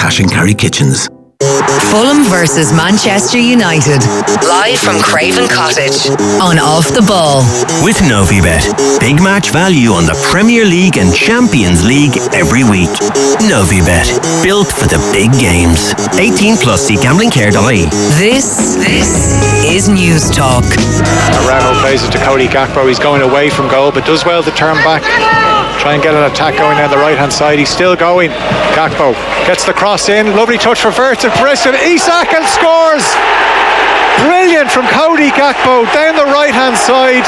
cash and carry kitchens. Fulham versus Manchester United. Live from Craven Cottage on Off the Ball. With Novibet. Big match value on the Premier League and Champions League every week. Novibet. Built for the big games. 18 plus. See gamblingcare.ie. This is News Talk. Arano plays it to Cody Gakpo. He's going away from goal, but does well to turn back. Try and get an attack going down the right hand side. He's still going. Gakpo gets the cross in. Lovely touch for Wirtz and Preston. Isak and scores. Brilliant from Cody Gakpo down the right hand side.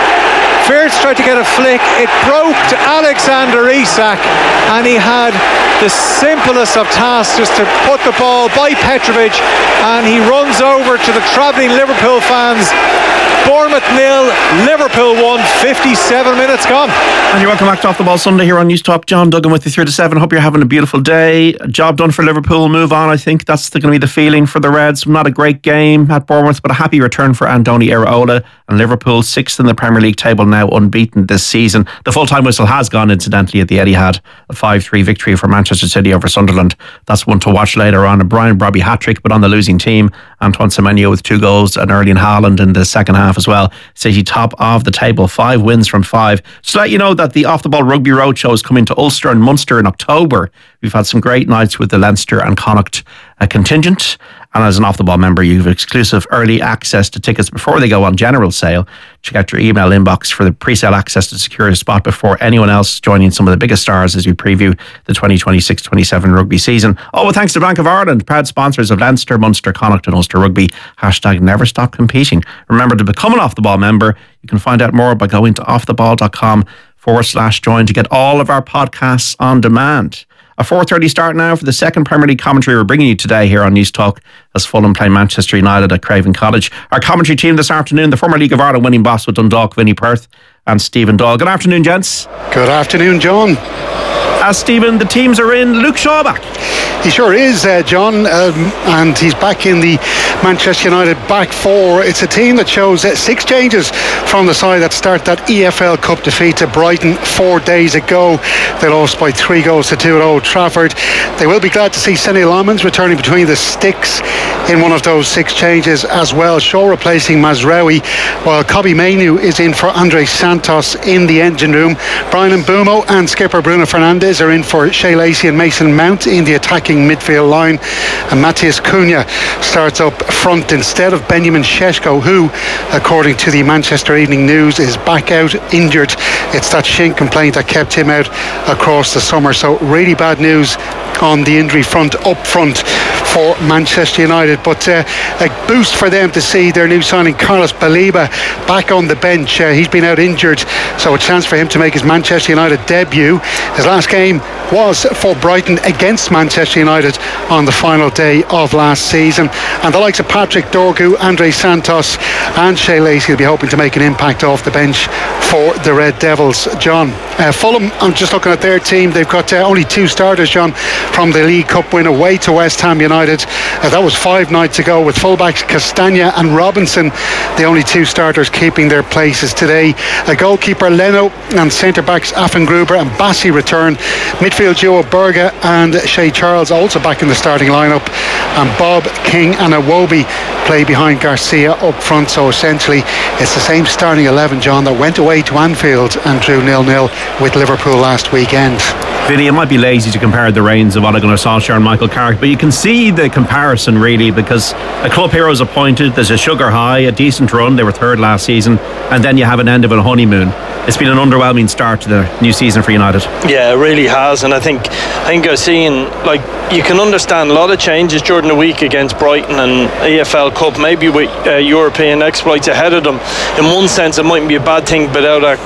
Wirtz tried to get a flick. It broke to Alexander Isak, and he had the simplest of tasks, just to put the ball by Petrovic, and he runs over to the travelling Liverpool fans. Bournemouth 0, Liverpool 1, 57 minutes gone. And you're welcome back to Off the Ball Sunday here on News Talk. John Duggan with you 3 to 7. Hope you're having a beautiful day. Job done for Liverpool. Move on. I think that's going to be the feeling for the Reds. Not a great game at Bournemouth, but a happy return for Andoni Iraola, and Liverpool 6th in the Premier League table now, unbeaten this season. The full-time whistle has gone, incidentally, at the Etihad. A 5-3 victory for Manchester City over Sunderland. That's one to watch later on. A Brian Brobby hat-trick, but on the losing team. Antoine Semenyo with 2 goals and Erling Haaland in the second half as well. City top of the table, 5 wins from 5. Just to let you know that the Off the Ball Rugby Roadshow is coming to Ulster and Munster in October. We've had some great nights with the Leinster and Connacht contingent. And as an Off the Ball member, you have exclusive early access to tickets before they go on general sale. Check out your email inbox for the pre-sale access to secure a spot before anyone else, joining some of the biggest stars as we preview the 2026-27 rugby season. Oh, well, thanks to Bank of Ireland, proud sponsors of Leinster, Munster, Connacht and Ulster Rugby. # never stop competing. Remember to become an Off the Ball member. You can find out more by going to offtheball.com/join to get all of our podcasts on demand. A 4:30 start now for the second Premier League commentary we're bringing you today here on News Talk as Fulham play Manchester United at Craven Cottage. Our commentary team this afternoon, the former League of Ireland winning boss with Dundalk, Vinnie Perth, and Stephen Dahl. Good afternoon, gents. Good afternoon, John. Stephen, the teams are in. Luke Shaw back. He sure is, John, and he's back in the Manchester United back four. It's a team that shows 6 changes from the side that start that EFL Cup defeat to Brighton 4 days ago. They lost by 3 goals to 2 at Old Trafford. They will be glad to see Senny Lamans returning between the sticks in one of those 6 changes as well. Shaw replacing Mazraoui, while Kobbie Mainoo is in for Andre Santos in the engine room. Brian Mbeumo and skipper Bruno Fernandes are in for Shea Lacey and Mason Mount in the attacking midfield line, and Matheus Cunha starts up front instead of Benjamin Šeško, who, according to the Manchester Evening News, is back out injured. It's that shin complaint that kept him out across the summer, so really bad news on the injury front up front for Manchester United, but a boost for them to see their new signing Carlos Baleba back on the bench. He's been out injured, so a chance for him to make his Manchester United debut. His last game was for Brighton against Manchester United on the final day of last season, and the likes of Patrick Dorgu, Andre Santos and Shea Lacey will be hoping to make an impact off the bench for the Red Devils. John, Fulham, I'm just looking at their team. They've got only 2 starters, John, from the League Cup win away to West Ham United. That was 5 nights ago, with fullbacks Castagna and Robinson the only 2 starters keeping their places today. Goalkeeper Leno and centre backs Affengruber and Bassi return. Midfield duo Berga and Shea Charles also back in the starting lineup, and Bob, King and Iwobi play behind Garcia up front. So essentially it's the same starting 11, John, that went away to Anfield and drew 0-0 with Liverpool last weekend. Vinny, it might be lazy to compare the reigns of Ole Gunnar Solskjaer and Michael Carrick, but you can see the comparison really, because a club hero is appointed, there's a sugar high, a decent run, they were 3rd last season, and then you have an end of a honeymoon. It's been an underwhelming start to the new season for United. Yeah, it really has, and I think I've seen, like, you can understand a lot of changes during the week against Brighton and EFL Cup, maybe with European exploits ahead of them. In one sense, it mightn't be a bad thing to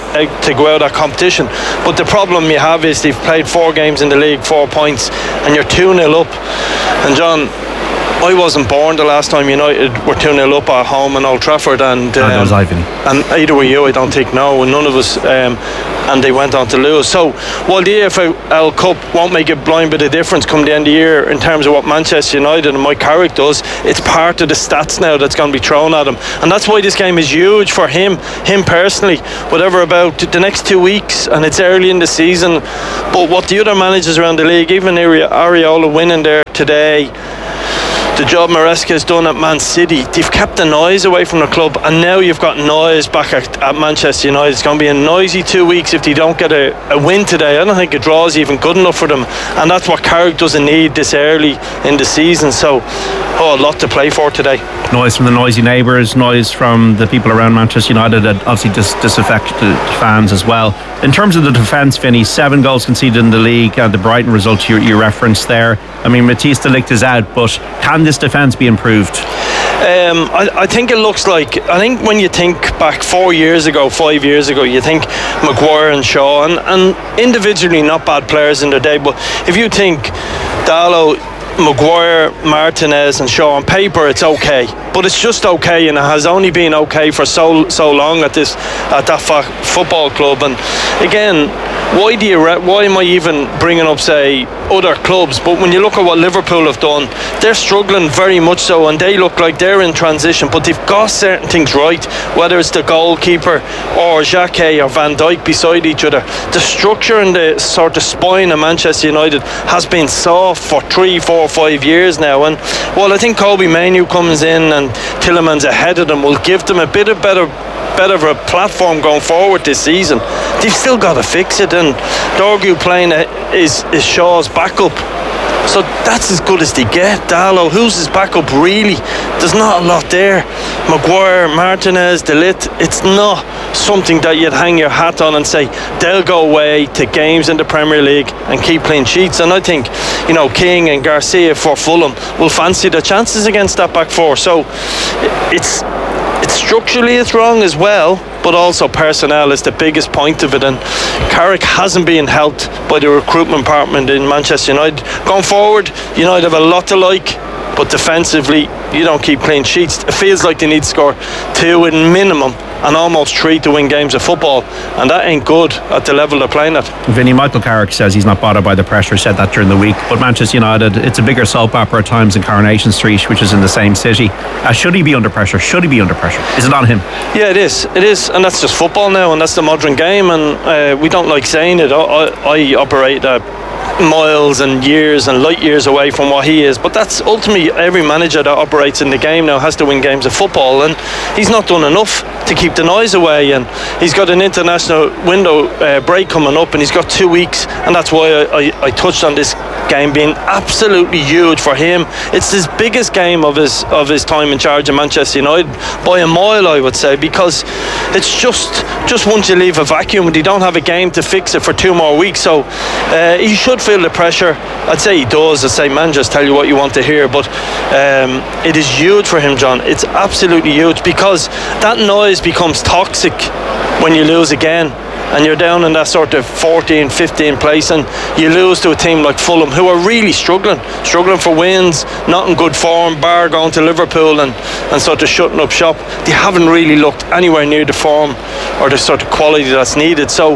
go out of competition, but the problem you have is they've played 4 games in the league, 4 points, and you're 2-0 up. And John, I wasn't born the last time United were 2-0 up at home in Old Trafford, and that was Ivan. And either were you, I don't think. No, none of us. and they went on to lose. So while the EFL Cup won't make a blind bit of difference come the end of the year in terms of what Manchester United and Mike Carrick does, it's part of the stats now that's going to be thrown at him, and that's why this game is huge for him personally. Whatever about the next 2 weeks, and it's early in the season, but what the other managers around the league, even Areola winning there today, the job Maresca has done at Man City, they've kept the noise away from the club, and now you've got noise back at Manchester United. It's going to be a noisy 2 weeks if they don't get a win today. I don't think a draw is even good enough for them, and that's what Carrick doesn't need this early in the season. So a lot to play for today. Noise from the noisy neighbours, noise from the people around Manchester United that obviously disaffect the fans as well. In terms of the defence, Vinny, 7 goals conceded in the league, and the Brighton result you referenced there. I mean, Matthijs de Ligt is out, but can this defence be improved? I think it looks like, I think when you think back 4 years ago, 5 years ago, you think Maguire and Shaw, and individually not bad players in their day, but if you think Dalot, Maguire, Martinez and Shaw, on paper it's okay, but it's just okay, and it has only been okay for so long at that football club. And again, why am I even bringing up, say, other clubs? But when you look at what Liverpool have done, they're struggling very much so, and they look like they're in transition, but they've got certain things right, whether it's the goalkeeper or Xhaka or Van Dijk beside each other. The structure and the sort of spine of Manchester United has been soft for 3, 4, 5 years now, and well, I think Kobe Mainoo comes in and Tielemans ahead of them will give them a bit of better of a platform going forward this season. They've still got to fix it, and Dorgu playing is Shaw's backup, so that's as good as they get. Dalot, who's his backup really? There's not a lot there. Maguire, Martinez, De Ligt, it's not something that you'd hang your hat on and say they'll go away to games in the Premier League and keep clean sheets. And I think, King and Garcia for Fulham will fancy their chances against that back four. So it's structurally it's wrong as well, but also personnel is the biggest point of it, and Carrick hasn't been helped by the recruitment department in Manchester United. Going forward, United have a lot to like, but defensively you don't keep clean sheets. It feels like they need to score 2 in minimum and almost 3 to win games of football, and that ain't good at the level they're playing at. Vinny, Michael Carrick says he's not bothered by the pressure, said that during the week, but Manchester United, it's a bigger soap opera at times than Coronation Street, which is in the same city. Should he be under pressure? Is it on him? Yeah, it is, and that's just football now, and that's the modern game, and we don't like saying it. I operate miles and years and light years away from what he is, but that's ultimately every manager that operates in the game now has to win games of football, and he's not done enough to keep the noise away, and he's got an international window break coming up, and he's got 2 weeks, and that's why I touched on this game being absolutely huge for him. It's his biggest game of his time in charge of Manchester United by a mile, I would say, because it's just once you leave a vacuum and you don't have a game to fix it for 2 more weeks, so he should feel the pressure. I'd say he does. I'd say, man, just tell you what you want to hear, but it is huge for him, John. It's absolutely huge, because that noise becomes toxic when you lose again and you're down in that sort of 14, 15 place, and you lose to a team like Fulham, who are really struggling for wins, not in good form, bar going to Liverpool and sort of shutting up shop. They haven't really looked anywhere near the form or the sort of quality that's needed. So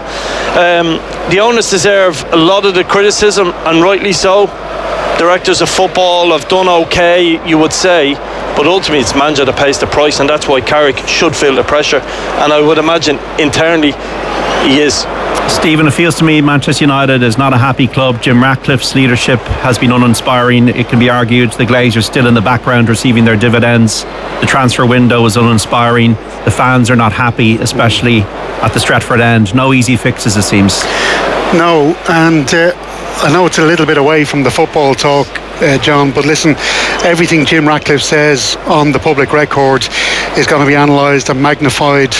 the owners deserve a lot of the criticism, and rightly so. Directors of football have done okay, you would say, but ultimately it's manager that pays the price, and that's why Carrick should feel the pressure, and I would imagine internally he is. Stephen, it feels to me Manchester United is not a happy club. Jim Ratcliffe's leadership has been uninspiring. It can be argued the Glazers still in the background receiving their dividends. The transfer window is uninspiring. The fans are not happy, especially at the Stretford end. No easy fixes, it seems. No, and I know it's a little bit away from the football talk, John, but listen, everything Jim Ratcliffe says on the public record is going to be analysed and magnified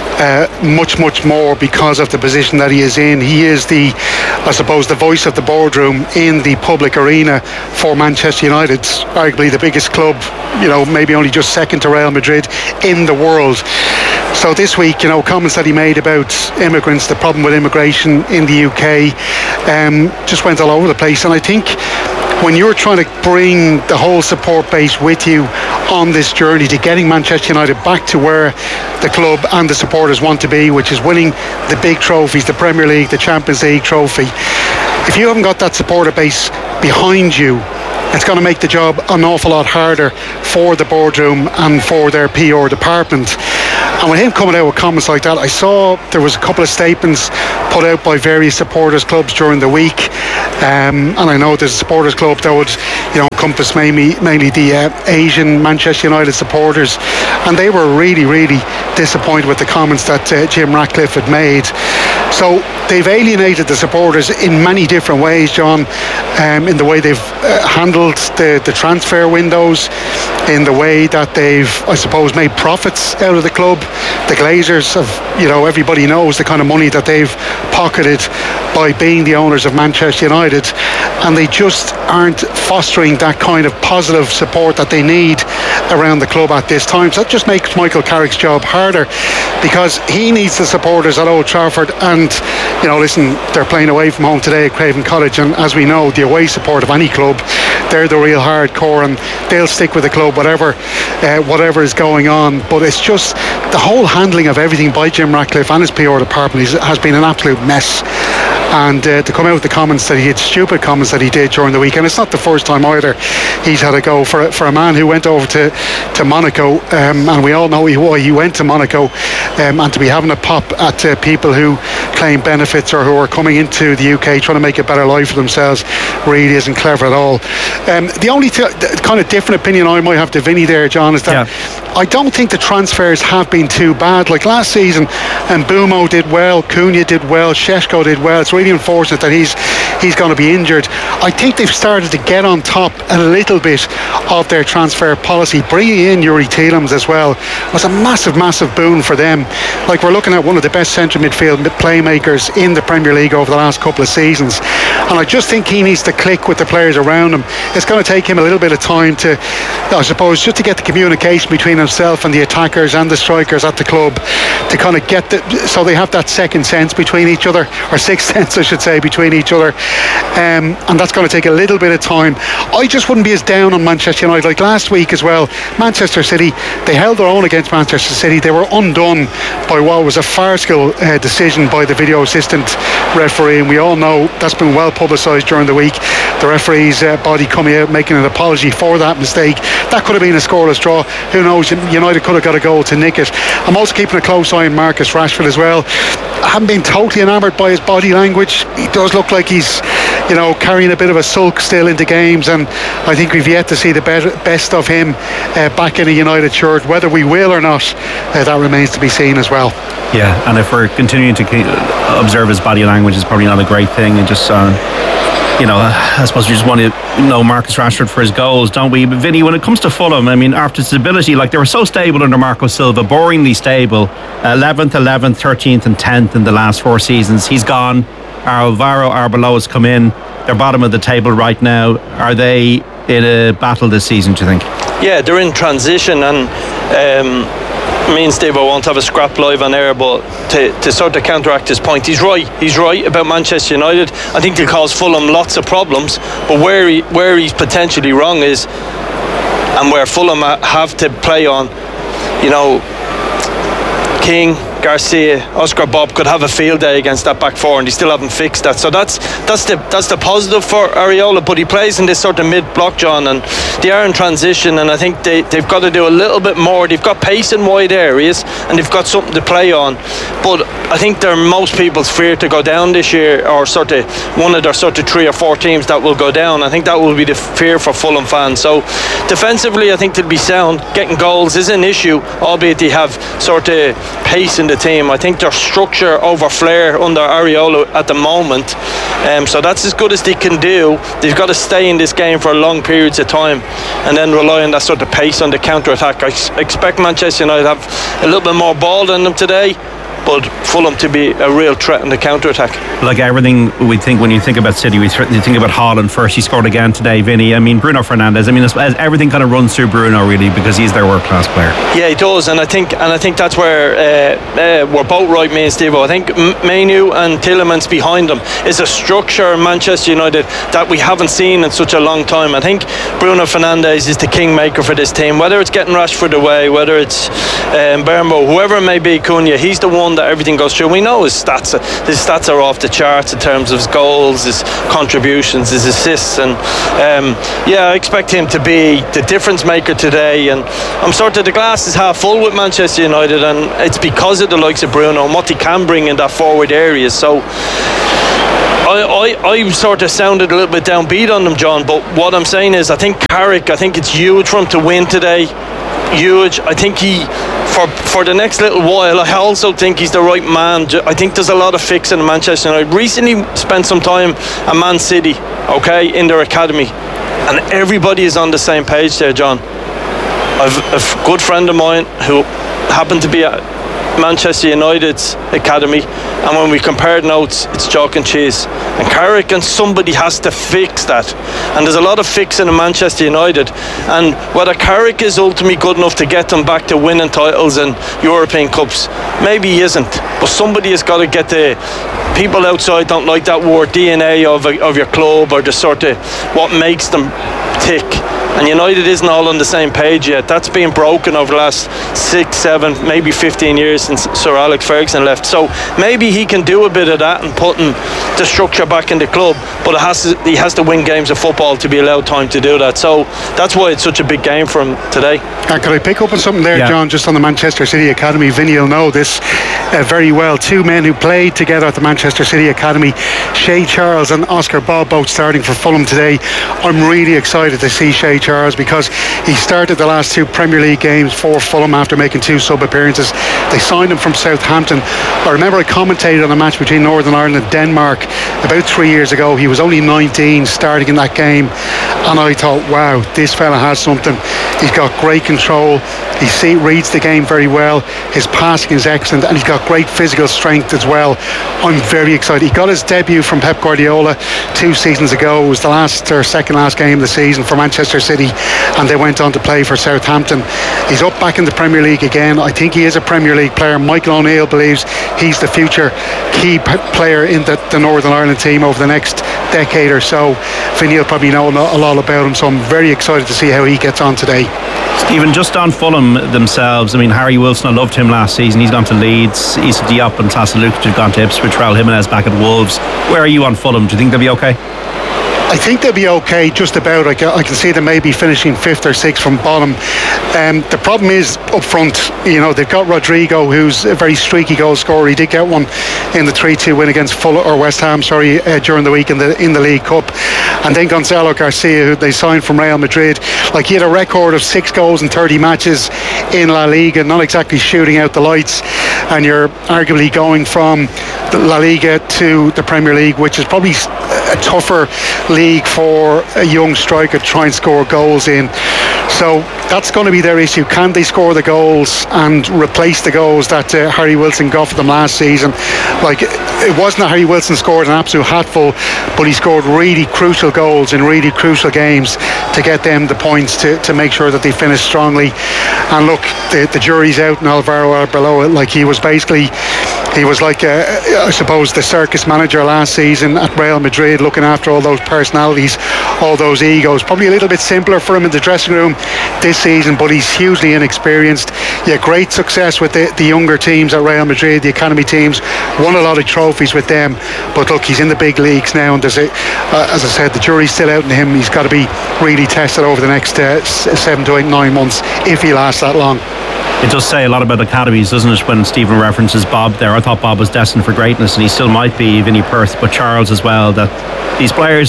much more because of the position that he is in. He is I suppose the voice of the boardroom in the public arena for Manchester United, arguably the biggest club, maybe only just second to Real Madrid in the world. So this week, comments that he made about immigrants, the problem with immigration in the UK, just went all over the place. And I think when you're trying to bring the whole support base with you on this journey to getting Manchester United back to where the club and the supporters want to be, which is winning the big trophies, the Premier League, the Champions League trophy. If you haven't got that supporter base behind you, it's going to make the job an awful lot harder for the boardroom and for their PR department. And with him coming out with comments like that, I saw there was a couple of statements put out by various supporters clubs during the week, and I know there's a supporters club that would, encompass mainly the Asian Manchester United supporters, and they were really, really disappointed with the comments that Jim Ratcliffe had made. So they've alienated the supporters in many different ways, John, in the way they've handled the transfer windows, in the way that they've, I suppose, made profits out of the club. The Glazers have, everybody knows the kind of money that they've pocketed by being the owners of Manchester United, and they just aren't fostering that kind of positive support that they need around the club at this time. So that just makes Michael Carrick's job harder, because he needs the supporters at Old Trafford. And listen, they're playing away from home today at Craven Cottage, and as we know, the away support of any club, they're the real hardcore, and they'll stick with the club whatever is going on. But it's just the whole handling of everything by Jim Ratcliffe and his PR department has been an absolute mess. And to come out with the comments that he did, stupid comments that he did during the week, and it's not the first time either he's had a go for a man who went over to Monaco, and we all know why he went to Monaco, and to be having a pop at people who claim benefits or who are coming into the UK trying to make a better life for themselves really isn't clever at all. The only kind of different opinion I might have to Vinny there, John, is that I don't think the transfers have been too bad. Like last season, and Mbeumo did well, Cunha did well, Šeško did well. It's really unfortunate that he's going to be injured. I think they've started to get on top a little bit of their transfer policy. Bringing in Youri Tielemans as well was a massive boon for them. Like, we're looking at one of the best central midfield playmakers in the Premier League over the last couple of seasons, and I just think he needs to click with the players around him. It's going to take him a little bit of time to, I suppose, just to get the communication between himself and the attackers and the strikers at the club, to kind of get so they have that second sense between each other, or sixth sense I should say, between each other, and that's going to take a little bit of time. I just wouldn't be as down on Manchester United. Like last week as well, Manchester City, they held their own against Manchester City. They were undone by what was a farcical decision by the video assistant referee, and we all know that's been well publicised during the week. The referee's body coming out making an apology for that mistake. That could have been a scoreless draw. Who knows, United could have got a goal to nick it. I'm also keeping a close eye on Marcus Rashford as well. I haven't been totally enamoured by his body language. He does look like he's carrying a bit of a sulk still into games, and I think we've yet to see the best of him back in a United shirt. Whether we will or not, that remains to be seen as well. Yeah, and if we're continuing to observe his body language, it's probably not a great thing. And just I suppose we just want to know Marcus Rashford for his goals, don't we? But Vinny, when it comes to Fulham, I mean, after stability, like they were so stable under Marco Silva, boringly stable, 11th, 13th and 10th in the last 4 seasons. He's gone. Alvaro Arbeloa has come in. They're bottom of the table right now. Are they in a battle this season, do you think? Yeah, they're in transition, and me and Steve won't have a scrap live on air, but to sort of counteract his point, he's right about Manchester United. I think they'll cause Fulham lots of problems, but where he's potentially wrong is, and where Fulham have to play on, King, Garcia, Oscar Bob could have a field day against that back four, and they still haven't fixed that. So that's the positive for Areola, but he plays in this sort of mid-block, John, and they are in transition, and I think they've got to do a little bit more. They've got pace in wide areas, and they've got something to play on, but I think they're most people's fear to go down this year, or sort of one of their sort of 3 or 4 teams that will go down. I think that will be the fear for Fulham fans. So defensively, I think they'll be sound. Getting goals is an issue, albeit they have sort of pace in the team. I think their structure over flair under Areola at the moment, so that's as good as they can do. They've got to stay in this game for long periods of time and then rely on that sort of pace on the counter-attack. I expect Manchester United to have a little bit more ball than them today, but Fulham to be a real threat in the counter-attack. Like everything we think when you think about City, you think about Haaland first. He scored again today, Vinny. I mean, Bruno Fernandes. I mean, everything kind of runs through Bruno really, because he's their world-class player. Yeah, he does, and I think that's where we're both right, me and Steve. I think Mainu and Tielemans behind them is a structure in Manchester United that we haven't seen in such a long time. I think Bruno Fernandes is the kingmaker for this team. Whether it's getting Rashford away, whether it's Bermo, whoever it may be, Cunha, he's the one that everything goes through. We know his stats are off the charts in terms of his goals, his contributions, his assists, and I expect him to be the difference maker today. And I'm sort of, the glass is half full with Manchester United, and it's because of the likes of Bruno and what he can bring in that forward area. So I sort of sounded a little bit downbeat on them, John, but what I'm saying is I think Carrick, I think it's huge for him to win today. Huge. I think he, for the next little while, I also think he's the right man. I think there's a lot of fixing in Manchester United. Recently spent some time at Man City, okay, in their academy, and everybody is on the same page there, John. I've a good friend of mine who happened to be at Manchester United's academy, and when we compared notes, it's chalk and cheese. And Carrick and somebody has to fix that, and there's a lot of fixing in Manchester United. And whether Carrick is ultimately good enough to get them back to winning titles and European Cups, maybe he isn't, but somebody has got to get the people outside don't like that word DNA of your club, or the sort of what makes them tick. And United isn't all on the same page yet. That's been broken over the last 6, 7, maybe 15 years since Sir Alex Ferguson left. So maybe he can do a bit of that and putting the structure back in the club, but he has to win games of football to be allowed time to do that. So that's why it's such a big game for him today. Could I pick up on something there, John, just on the Manchester City Academy? Vinny will know this very well. Two men who played together at the Manchester City Academy, Shea Charles and Oscar Bob, both starting for Fulham today. I'm really excited to see Shea Charles, because he started the last 2 Premier League games for Fulham after making 2 sub appearances. They signed him from Southampton. I remember I commentated on a match between Northern Ireland and Denmark about 3 years ago. He was only 19 starting in that game, and I thought, wow, this fella has something. He's got great control. He reads the game very well. His passing is excellent, and he's got great physical strength as well. I'm very excited. He got his debut from Pep Guardiola 2 seasons ago. It was the last or second last game of the season for Manchester City, and they went on to play for Southampton. He's up back in the Premier League again. I think he is a Premier League player. Michael O'Neill believes he's the future key player in the Northern Ireland team over the next decade or so. Vinny will probably know a lot about him, so I'm very excited to see how he gets on today. Stephen, just on Fulham themselves, I mean, Harry Wilson, I loved him last season. He's gone to Leeds. Issa Diop and Tassa Lukic have gone to Ipswich. Raul Jimenez back at Wolves. Where are you on Fulham? Do you think they'll be okay? I think they'll be okay, just about. I can see them maybe finishing 5th or 6th from bottom. The problem is up front, they've got Rodrigo, who's a very streaky goal scorer. He did get one in the 3-2 win against West Ham during the week in the League Cup. And then Gonzalo Garcia, who they signed from Real Madrid. Like, he had a record of 6 goals in 30 matches in La Liga, not exactly shooting out the lights. And you're arguably going from the La Liga to the Premier League, which is probably a tougher league for a young striker to try and score goals in. So that's going to be their issue. Can they score the goals and replace the goals that Harry Wilson got for them last season? Like, it wasn't that Harry Wilson scored an absolute hatful, but he scored really crucial goals in really crucial games to get them the points to make sure that they finished strongly. And look, the jury's out in Alvaro Arbeloa. Like, he was like I suppose the circus manager last season at Real Madrid, looking after all those personalities, all those egos. Probably a little bit simpler for him in the dressing room this season, but he's hugely inexperienced. Yeah, great success with the younger teams at Real Madrid, the academy teams, won a lot of trophies with them. But look, he's in the big leagues now, and as I said, the jury's still out on him. He's got to be really tested over the next 7 to 8, 9 months if he lasts that long. It does say a lot about academies, doesn't it, when Stephen references Bob there? I thought Bob was destined for greatness, and he still might be, Vinnie Perth, but Charles as well, that these players,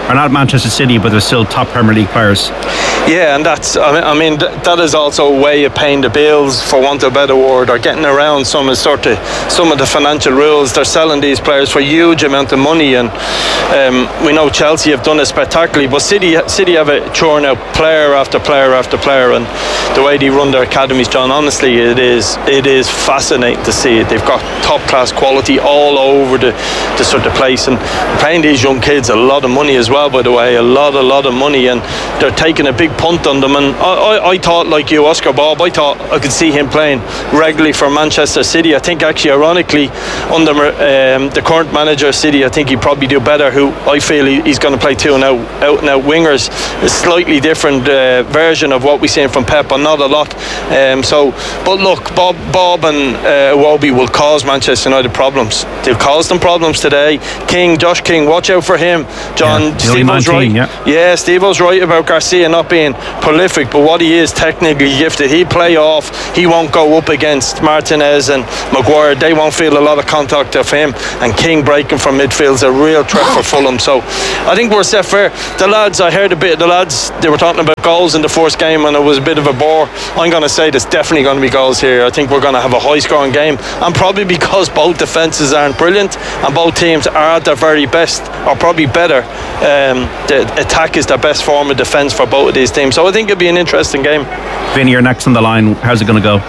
are not Manchester City, but they're still top Premier League players. Yeah, and that's, that is also a way of paying the bills, for want of a better word, or getting around some of the financial rules. They're selling these players for a huge amount of money, and we know Chelsea have done it spectacularly, but City have a churn out player after player after player, and the way they run their academies, John, honestly, it is fascinating to see it. They've got top class quality all over the sort of place, and paying these young kids a lot of money as well, by the way, a lot of money, and they're taking a big punt on them. And I thought, like you, Oscar Bob, I thought I could see him playing regularly for Manchester City. I think actually, ironically, under the current manager of City, I think he'd probably do better. Who I feel he's going to play two out and out wingers, a slightly different version of what we're seeing from Pep, and not a lot. But look, Bob and Iwobi will cause Manchester United problems. They'll cause them problems today. Josh King, watch out for him. John, Steve-O's right. Yeah, Steve-O's right about Garcia not being prolific, but what he is technically gifted. He'll play off. He won't go up against Martinez and Maguire. They won't feel a lot of contact of him. And King breaking from midfield is a real threat for Fulham. So I think we're set fair. The lads, I heard a bit of the lads, they were talking about goals in the first game, and it was a bit of a bore. I'm going to say there's definitely going to be goals here. I think we're going to have a high scoring game, and probably because both defences aren't brilliant and both teams are at their very best, or probably better. The attack is the best form of defence for both of these teams, so I think it'll be an interesting game. Vinny, you're next on the line. How's it going to go?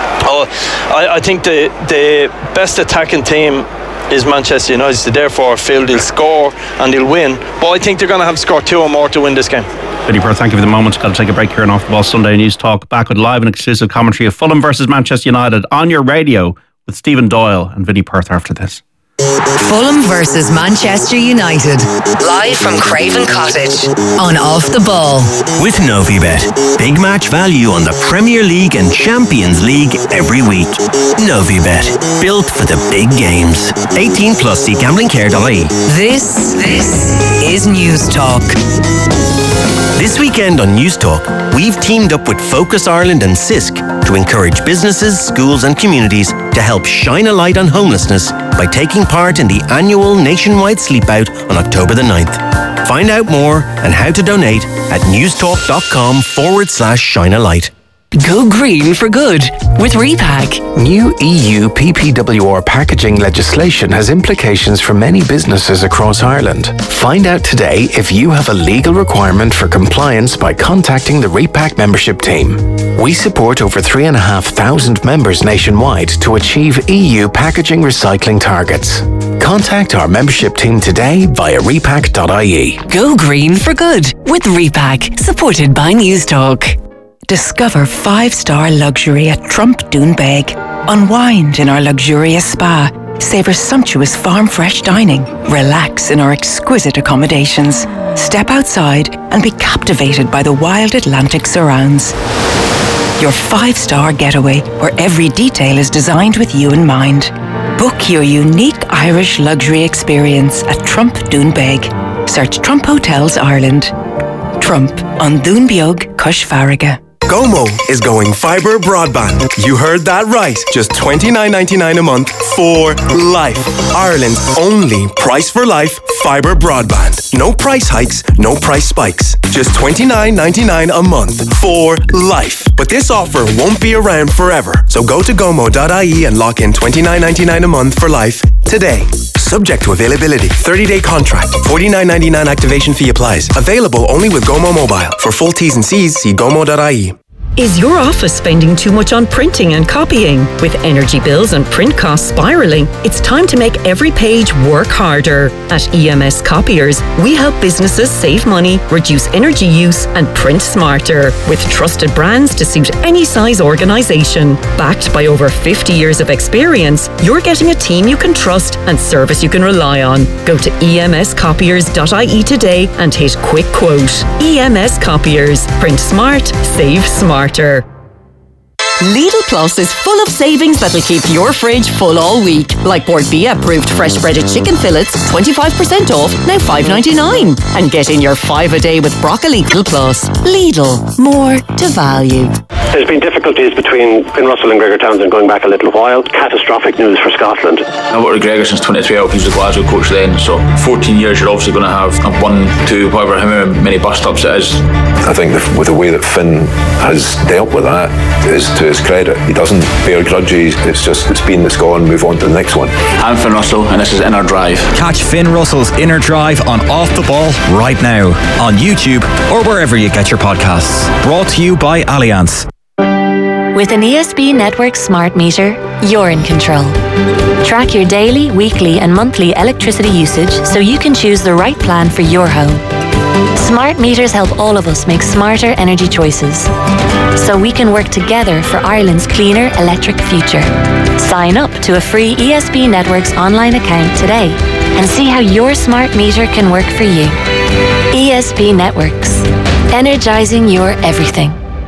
I think the best attacking team is Manchester United, so therefore I feel they'll score and they'll win, but I think they're going to have to score 2 or more to win this game. Vinny Perth, thank you for the moment. Got to take a break here on Off the Ball Sunday News Talk. Back with live and exclusive commentary of Fulham versus Manchester United on your radio with Stephen Doyle and Vinny Perth after this. Fulham versus Manchester United, live from Craven Cottage on Off the Ball. With Novibet, big match value on the Premier League and Champions League every week. Novibet, built for the big games. 18 plus, see gamblingcare.ie. This is News Talk. This weekend on News Talk, we've teamed up with Focus Ireland and CISC to encourage businesses, schools and communities to help shine a light on homelessness by taking part in the annual nationwide sleep out on October the 9th. Find out more and how to donate at newstalk.com/shine-a-light. Go green for good with Repack. New EU PPWR packaging legislation has implications for many businesses across Ireland. Find out today if you have a legal requirement for compliance by contacting the Repack membership team. We support over 3,500 members nationwide to achieve EU packaging recycling targets. Contact our membership team today via repack.ie. Go green for good with Repack, supported by News Talk. Discover 5-star luxury at Trump Doonbeg. Unwind in our luxurious spa. Savor sumptuous farm-fresh dining. Relax in our exquisite accommodations. Step outside and be captivated by the wild Atlantic surrounds. Your 5-star getaway where every detail is designed with you in mind. Book your unique Irish luxury experience at Trump Doonbeg. Search Trump Hotels Ireland. Trump on Doonbeog, Cush Farraga. Gomo is going fibre broadband. You heard that right. Just $29.99 a month for life. Ireland's only price for life fibre broadband. No price hikes, no price spikes. Just $29.99 a month for life. But this offer won't be around forever. So go to gomo.ie and lock in $29.99 a month for life today. Subject to availability. 30-day contract. $49.99 activation fee applies. Available only with Gomo Mobile. For full T's and C's, see gomo.ie. Is your office spending too much on printing and copying? With energy bills and print costs spiralling, it's time to make every page work harder. At EMS Copiers, we help businesses save money, reduce energy use, and print smarter. With trusted brands to suit any size organisation. Backed by over 50 years of experience, you're getting a team you can trust and service you can rely on. Go to emscopiers.ie today and hit quick quote. EMS Copiers. Print smart, save smart. Lidl Plus is full of savings that'll keep your fridge full all week. Like Bord Bia approved fresh breaded chicken fillets, 25% off, now $5.99. And get in your 5 a day with broccoli. Lidl Plus. Lidl, more to value. There's been difficulties between Finn Russell and Gregor Townsend going back a little while. Catastrophic news for Scotland. I've worked with Gregor since 23. He was the Glasgow coach then, so 14 years you're obviously going to have 1, 2, however many bus stops it is. I think with the way that Finn has dealt with that is to his credit. He doesn't bear grudges. It's been, it's gone, move on to the next one. I'm Finn Russell and this is Inner Drive. Catch Finn Russell's Inner Drive on Off the Ball right now on YouTube or wherever you get your podcasts. Brought to you by Allianz. With an ESB Network smart meter, you're in control. Track your daily, weekly and monthly electricity usage so you can choose the right plan for your home. Smart meters help all of us make smarter energy choices so we can work together for Ireland's cleaner electric future. Sign up to a free ESB Networks online account today and see how your smart meter can work for you. ESB Networks. Energizing your everything.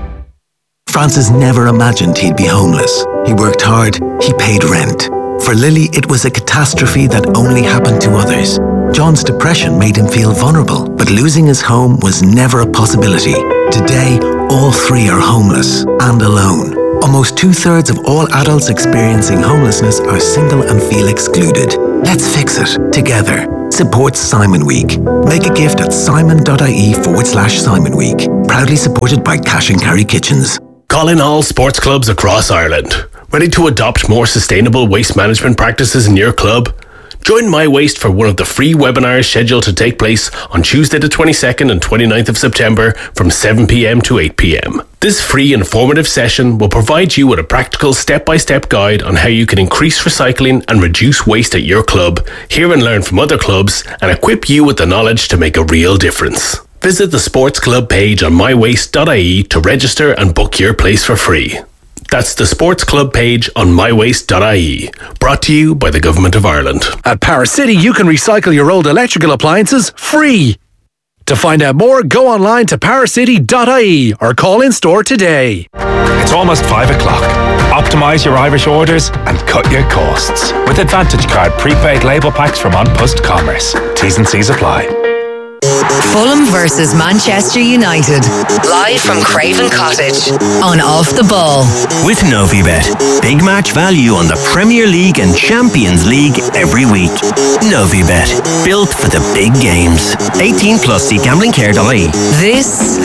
Francis never imagined he'd be homeless. He worked hard, he paid rent. For Lily, it was a catastrophe that only happened to others. John's depression made him feel vulnerable, but losing his home was never a possibility. Today, all three are homeless and alone. Almost 2/3 of all adults experiencing homelessness are single and feel excluded. Let's fix it together. Support Simon Week. Make a gift at simon.ie/Simon Week. Proudly supported by Cash and Carry Kitchens. Call in all sports clubs across Ireland. Ready to adopt more sustainable waste management practices in your club? Join My Waste for one of the free webinars scheduled to take place on Tuesday the 22nd and 29th of September from 7 p.m. to 8 p.m. This free informative session will provide you with a practical step-by-step guide on how you can increase recycling and reduce waste at your club, hear and learn from other clubs, and equip you with the knowledge to make a real difference. Visit the Sports Club page on mywaste.ie to register and book your place for free. That's the Sports Club page on mywaste.ie. Brought to you by the Government of Ireland. At Power City, you can recycle your old electrical appliances free. To find out more, go online to powercity.ie or call in store today. It's almost 5 o'clock. Optimise your Irish orders and cut your costs with Advantage Card prepaid label packs from On Post Commerce. T's and C's apply. Fulham versus Manchester United. Live from Craven Cottage on Off the Ball. With Novibet. Big match value on the Premier League and Champions League every week. Novibet. Built for the big games. 18 plus. See gamblingcare.ie. This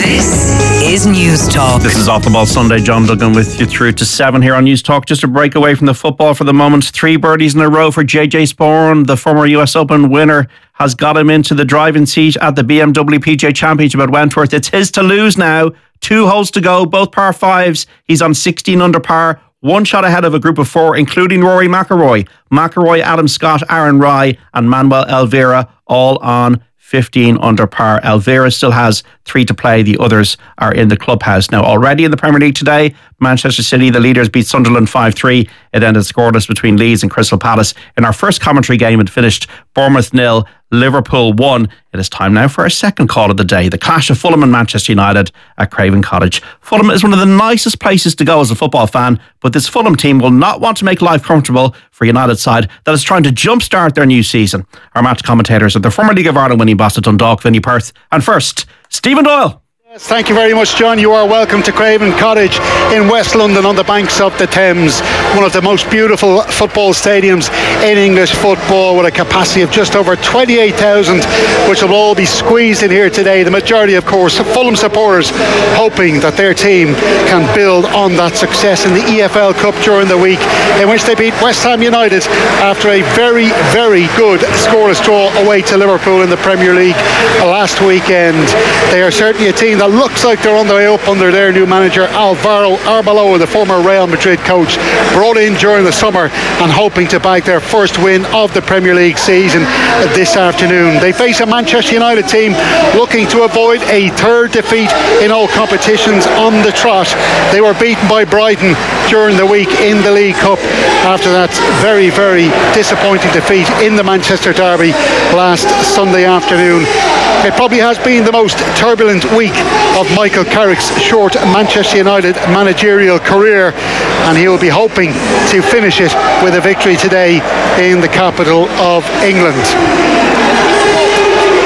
is News Talk. This is Off the Ball Sunday. John Duggan with you through to 7 here on News Talk. Just a break away from the football for the moment. 3 birdies in a row for JJ Spawn, the former US Open winner, has got him into the driving seat at the BMW PGA Championship at Wentworth. It's his to lose now. 2 holes to go, both par 5s. He's on 16 under par, 1 shot ahead of a group of 4, including Rory McIlroy. McIlroy, Adam Scott, Aaron Rai and Manuel Elvira, all on 15 under par. Elvira still has 3 to play. The others are in the clubhouse. Now, already in the Premier League today, Manchester City, the leaders, beat Sunderland 5-3. It ended scoreless between Leeds and Crystal Palace. In our first commentary game, it finished Bournemouth 0, Liverpool 1. It is time now for our second call of the day, the clash of Fulham and Manchester United at Craven Cottage. Fulham is one of the nicest places to go as a football fan, but this Fulham team will not want to make life comfortable for United side that is trying to jumpstart their new season. Our match commentators are the former League of Ireland winning boss at Dundalk, Vinnie Perth. And first, Stephen Doyle. Yes, thank you very much, John. You are welcome to Craven Cottage in West London on the banks of the Thames. One of the most beautiful football stadiums in English football, with a capacity of just over 28,000, which will all be squeezed in here today. The majority, of course, Fulham supporters hoping that their team can build on that success in the EFL Cup during the week, in which they beat West Ham United after a very, very good scoreless draw away to Liverpool in the Premier League last weekend. They are certainly a team that looks like they're on their way up under their new manager Alvaro Arbeloa, the former Real Madrid coach, brought in during the summer and hoping to bag their first win of the Premier League season this afternoon. They face a Manchester United team looking to avoid a 3rd defeat in all competitions on the trot. They were beaten by Brighton during the week in the League Cup after that very, very disappointing defeat in the Manchester derby last Sunday afternoon. It probably has been the most turbulent week of Michael Carrick's short Manchester United managerial career, and he will be hoping to finish it with a victory today in the capital of England. Well,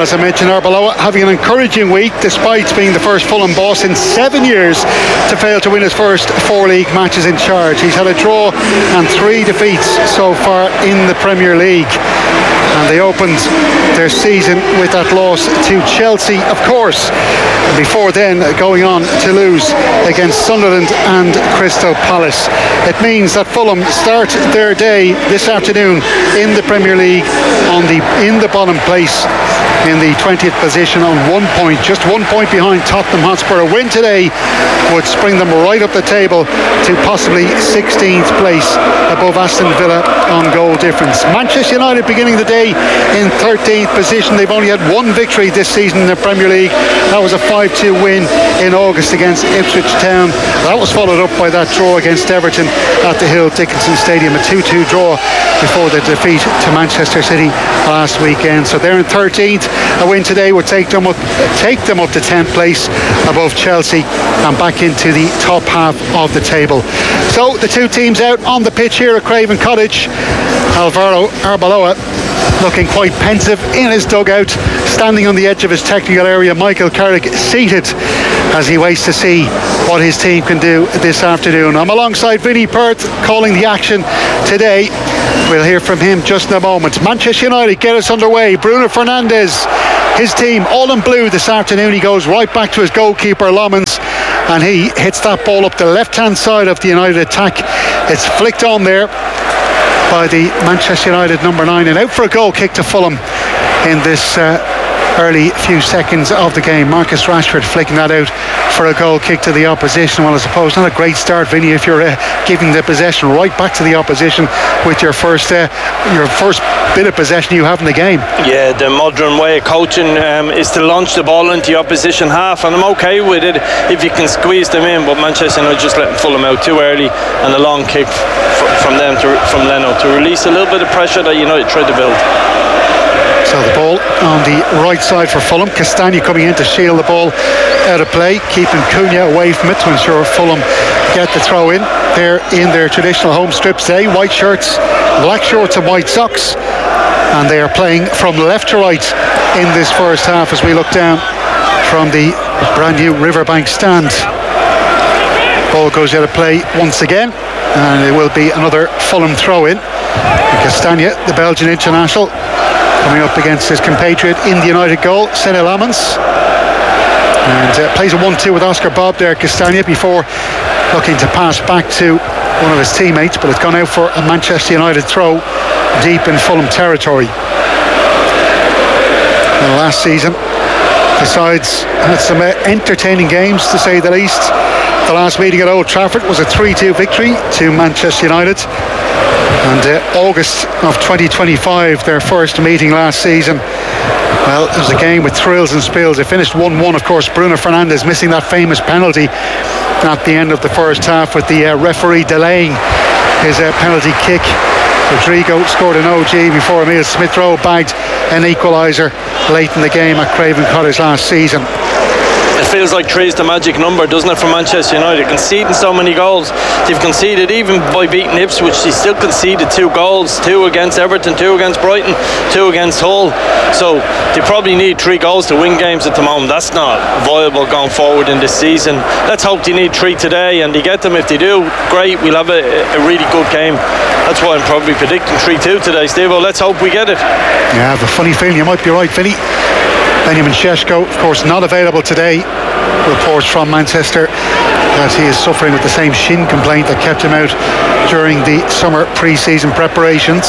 Well, as I mentioned, Arbeloa having an encouraging week despite being the first Fulham boss in 7 years to fail to win his first 4 league matches in charge. He's had a draw and 3 defeats so far in the Premier League. And they opened their season with that loss to Chelsea, of course. And before then, going on to lose against Sunderland and Crystal Palace. It means that Fulham start their day this afternoon in the Premier League in the bottom place, in the 20th position on 1 point, just 1 point behind Tottenham Hotspur. A win today would spring them right up the table to possibly 16th place above Aston Villa on goal difference. Manchester United beginning the day in 13th position. They've only had 1 victory this season in the Premier League. That was a 5-2 win in August against Ipswich Town. That was followed up by that draw against Everton at the Hill Dickinson Stadium, a 2-2 draw before the defeat to Manchester City last weekend. So they're in 13th. A win today would take them up to 10th place above Chelsea and back into the top half of the table. So the 2 teams out on the pitch here at Craven Cottage. Alvaro Arbeloa looking quite pensive in his dugout, standing on the edge of his technical area. Michael Carrick seated as he waits to see what his team can do this afternoon. I'm alongside Vinnie Perth calling the action today. We'll hear from him just in a moment. Manchester United get us underway. Bruno Fernandes, his team all in blue this afternoon. He goes right back to his goalkeeper Lommans, and he hits that ball up the left hand side of the United attack. It's flicked on there by the Manchester United number 9, and out for a goal kick to Fulham in this early few seconds of the game. Marcus Rashford flicking that out for a goal kick to the opposition. Well, I suppose not a great start, Vinny, if you're giving the possession right back to the opposition with your first bit of possession you have in the game. Yeah, the modern way of coaching is to launch the ball into the opposition half, and I'm okay with it if you can squeeze them in, but Manchester United just letting Fulham out too early, and a long kick from Leno to release a little bit of pressure that United tried to build. So the ball on the right side for Fulham. Castagna coming in to shield the ball out of play, keeping Cunha away from it to ensure Fulham get the throw in. They're in their traditional home strip today, white shirts, black shorts and white socks, and they are playing from left to right in this first half as we look down from the brand new Riverbank stand. Ball goes out of play once again, and it will be another Fulham throw in. Castagna, the Belgian international, coming up against his compatriot in the United goal, Senne Lammens, and plays a 1-2 with Oscar Bob there, Castagna, before looking to pass back to one of his teammates, but it's gone out for a Manchester United throw deep in Fulham territory. And last season, the sides had some entertaining games, to say the least. The last meeting at Old Trafford was a 3-2 victory to Manchester United. And August of 2025, their first meeting last season, well, it was a game with thrills and spills. It finished 1-1, of course. Bruno Fernandes missing that famous penalty at the end of the first half, with the referee delaying his penalty kick. Rodrigo scored an OG before Emile Smith-Rowe bagged an equaliser late in the game at Craven Cottage last season. It feels like 3 is the magic number, doesn't it, for Manchester United? Conceding so many goals. They've conceded, even by beating Ipswich, they still conceded 2 goals. 2 against Everton, 2 against Brighton, 2 against Hull. So they probably need 3 goals to win games at the moment. That's not viable going forward in this season. Let's hope they need 3 today, and they get them. If they do, great, we'll have a really good game. That's why I'm probably predicting 3-2 today, Steve-O. Let's hope we get it. Yeah, I have a funny feeling you might be right, Vinny. Benjamin Šeško, of course, not available today. Reports from Manchester that he is suffering with the same shin complaint that kept him out during the summer pre-season preparations.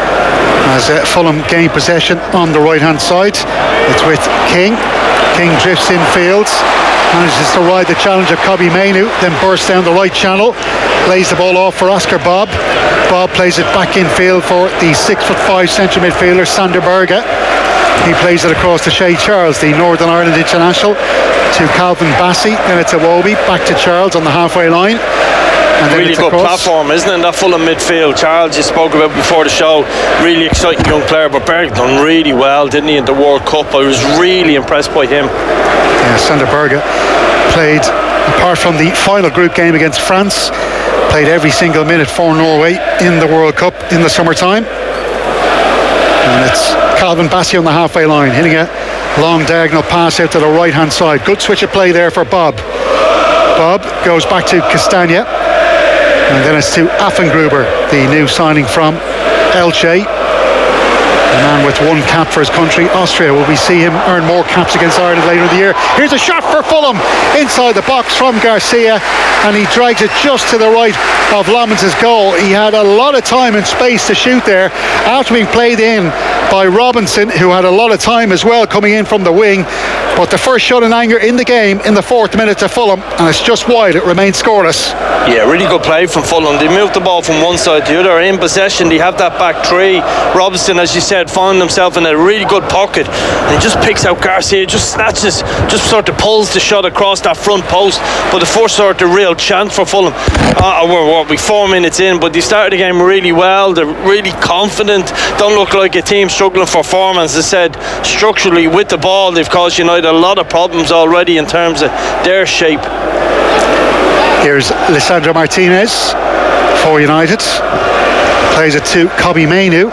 As Fulham gain possession on the right-hand side, it's with King. King drifts infield, manages to ride the challenge of Kobbie Mainoo, then bursts down the right channel, lays the ball off for Oscar Bob. Bob plays it back infield for the 6'5" central midfielder Sander Berge. He plays it across to Shea Charles, the Northern Ireland international, to Calvin Bassey. Then it's Iwobi, back to Charles on the halfway line. And then really good platform, isn't it, in that Fulham midfield? Charles, you spoke about before the show, really exciting young player, but Berge done really well, didn't he, in the World Cup? I was really impressed by him. Yeah, Sander Berge played, apart from the final group game against France, played every single minute for Norway in the World Cup in the summertime. And it's Calvin Bassey on the halfway line, hitting a Long diagonal pass out to the right hand side. Good switch of play there for Bob. Bob goes back to Castagna, and then it's to Affengruber, the new signing from Elche. A man with one cap for his country, Austria. Will we see him earn more caps against Ireland later in the year? Here's a shot for Fulham inside the box from Garcia, and he drags it just to the right of Lommons' goal. He had a lot of time and space to shoot there after being played in by Robinson, who had a lot of time as well coming in from the wing. But the first shot in anger in the game in the 4th minute to Fulham, and it's just wide. It remains scoreless. Yeah, really good play from Fulham. They moved the ball from one side to the other. In possession, they have that back three. Robinson, as you said, found himself in a really good pocket, and he just picks out Garcia, just snatches, just sort of pulls the shot across that front post. But the first sort of real chance for Fulham, we're 4 minutes in, but they started the game really well. They're really confident, don't look like a team struggling for form. As I said, structurally with the ball, they've caused United a lot of problems already in terms of their shape. Here's Lisandro Martinez for United, plays it to Kobbie Mainoo.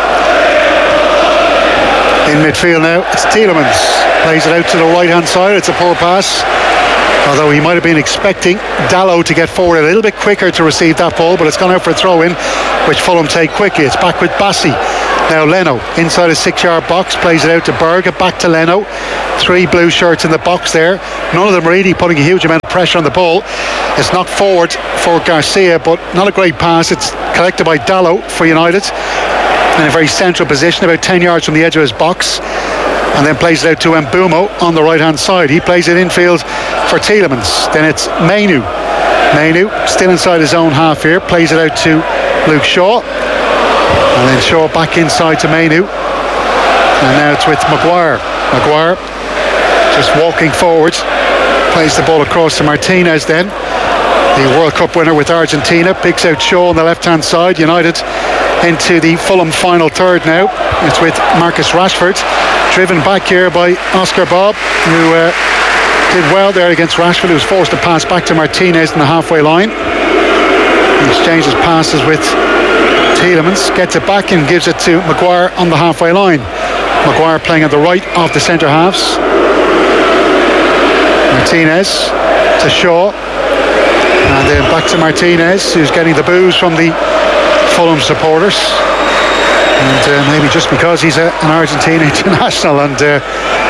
In midfield now, it's Tielemans, plays it out to the right hand side. It's a poor pass, although he might have been expecting Dalot to get forward a little bit quicker to receive that ball, but it's gone out for a throw in, which Fulham take quickly. It's back with Bassi. Now Leno inside a 6-yard box, plays it out to Berge, back to Leno. 3 blue shirts in the box there, none of them really putting a huge amount of pressure on the ball. It's knocked forward for Garcia, but not a great pass. It's collected by Dalot for United in a very central position, about 10 yards from the edge of his box, and then plays it out to Mbeumo on the right hand side. He plays it infield for Tielemans. Then it's Mainoo still inside his own half here, plays it out to Luke Shaw, and then Shaw back inside to Mainoo, and now it's with Maguire just walking forward, plays the ball across to Martinez. Then the World Cup winner with Argentina picks out Shaw on the left hand side. United into the Fulham final third now. It's with Marcus Rashford, driven back here by Oscar Bob, who did well there against Rashford, who was forced to pass back to Martinez in the halfway line. He exchanges passes with Tielemans, gets it back and gives it to Maguire on the halfway line. Maguire playing at the right of the centre halves. Martinez to Shaw, and then back to Martinez, who's getting the boos from the Fulham supporters, and maybe just because he's an Argentina international, and the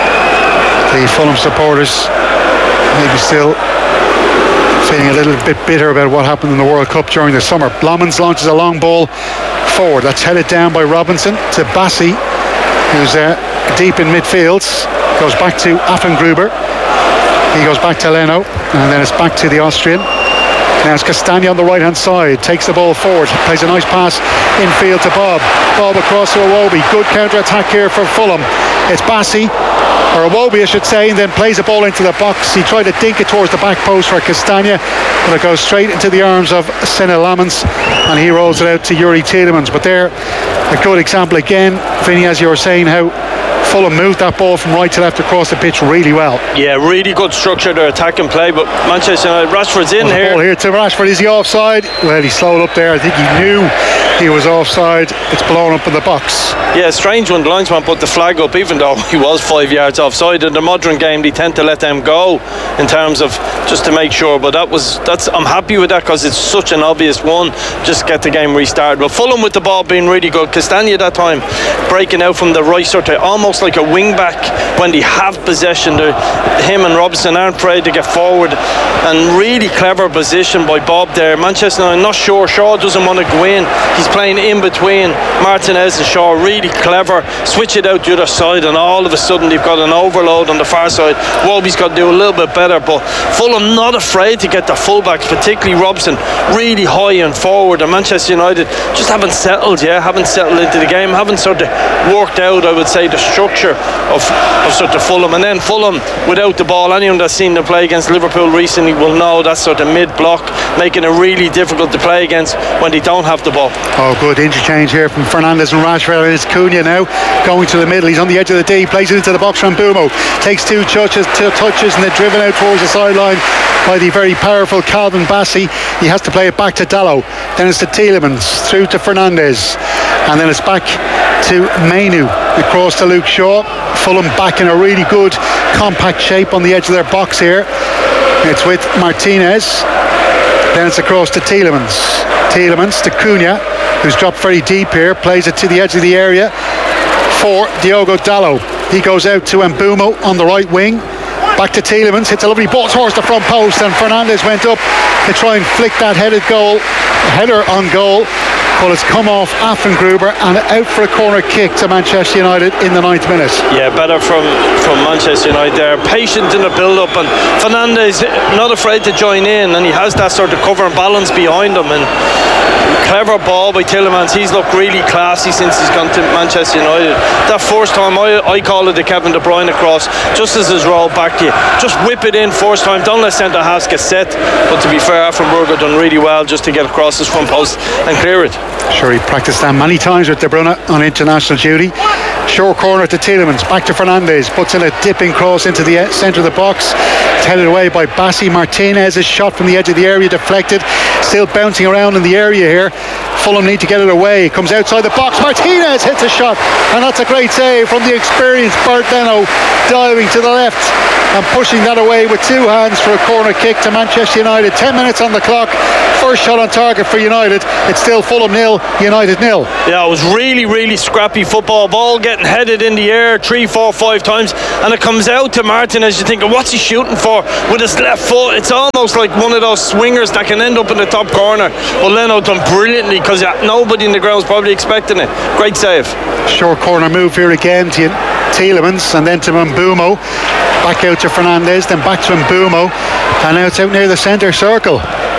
Fulham supporters maybe still feeling a little bit bitter about what happened in the World Cup during the summer. Lommons launches a long ball forward, that's headed down by Robinson to Bassi, who's deep in midfield, goes back to Affengruber, he goes back to Leno, and then it's back to the Austrian. Now it's Castagna on the right hand side, takes the ball forward, plays a nice pass infield to Bob across to Iwobi. Good counter attack here for Fulham. It's Bassi, or Iwobi I should say, and then plays the ball into the box. He tried to dink it towards the back post for Castagna, but it goes straight into the arms of Senne Lammens, and he rolls it out to Youri Tielemans. But there, a good example again, Vinny, as you were saying, how Fulham moved that ball from right to left across the pitch really well. Yeah, really good structure to attack and play, but Manchester United, Rashford's in here. Ball here to Rashford. Is he offside? Well, he slowed up there. I think he knew he was offside. It's blown up in the box. Yeah, strange when the linesman put the flag up, even though he was 5 yards offside. In the modern game, they tend to let them go in terms of just to make sure, but I'm happy with that because it's such an obvious one. Just get the game restarted. But Fulham with the ball being really good. Castagna that time breaking out from the right, sort of almost like a wing back when they have possession. Him and Robinson aren't afraid to get forward, and really clever position by Bob there. Manchester, I'm not sure, Shaw doesn't want to go in, he's playing in between Martinez and Shaw. Really clever, switch it out the other side, and all of a sudden they've got an overload on the far side. Wobi's got to do a little bit better, but Fulham not afraid to get the fullbacks, particularly Robson, really high and forward, and Manchester United just haven't settled into the game, haven't sort of worked out, I would say, the structure of sort of Fulham. And then Fulham without the ball, anyone that's seen them play against Liverpool recently will know that sort of mid-block, making it really difficult to play against when they don't have the ball. Oh, good interchange here from Fernandes and Rashford. It's Cunha now going to the middle, he's on the edge of the D, plays it into the box from Mbeumo, takes two touches and then driven out towards the sideline by the very powerful Calvin Bassi. He has to play it back to Dalot, then it's to Tielemans, through to Fernandes, and then it's back to Mainu. Across to Luke Shaw. Fulham back in a really good compact shape on the edge of their box here. It's with Martinez. Then it's across to Tielemans. Tielemans to Cunha, who's dropped very deep here. Plays it to the edge of the area for Diogo Dalot. He goes out to Mbeumo on the right wing. Back to Tielemans, hits a lovely ball towards the front post, and Fernandes went up to try and flick that header on goal. Well, it's come off Affengruber and out for a corner kick to Manchester United in the 9th minute. Yeah, better from Manchester United there. Patient in the build-up, and Fernandes not afraid to join in, and he has that sort of cover and balance behind him, and clever ball by Tielemans. He's looked really classy since he's gone to Manchester United. That first time, I call it the Kevin De Bruyne cross, just as his roll back to you. Just whip it in first time, don't let centre-halves get set. But to be fair, Affenberger done really well just to get across his front post and clear it. Sure, he practiced that many times with De Bruyne on international duty. Short corner to Tielemans, back to Fernandes, puts in a dipping cross into the centre of the box. It's headed away by Bassi. Martinez's shot from the edge of the area deflected, still bouncing around in the area here. Fulham need to get it away. It comes outside the box. Martinez hits a shot, and that's a great save from the experienced Bernd Leno, diving to the left and pushing that away with two hands for a corner kick to Manchester United. 10 minutes on the clock. First shot on target for United. It's still Fulham 0, United 0. Yeah, it was really, really scrappy football. Ball getting headed in the air 3, 4, 5 times, and it comes out to Martinez. You think, what's he shooting for with his left foot? It's almost like one of those swingers that can end up in the top corner. But Leno done brilliantly, because nobody in the ground was probably expecting it. Great save. Short corner move here again to Tielemans, and then to Mbeumo. Back out to Fernandes, then back to Mbeumo, and now it's out near the centre circle.